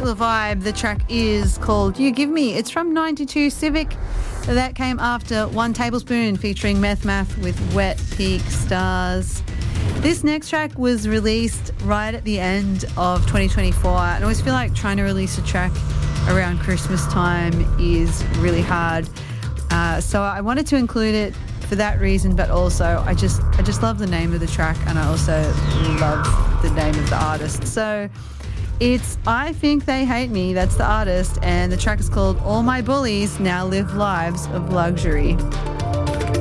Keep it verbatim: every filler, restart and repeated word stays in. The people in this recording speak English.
particular vibe. The track is called You Give Me. It's from ninety-two Civic. That came after One Tablespoon featuring Meth Math with Wet Peak Stars. This next track was released right at the end of twenty twenty-four. I always feel like trying to release a track around Christmas time is really hard. Uh, so I wanted to include it for that reason, but also I just I just love the name of the track, and I also love the name of the artist. So it's I Think They Hate Me, that's the artist, and the track is called All My Bullies Now Live Lives of Luxury.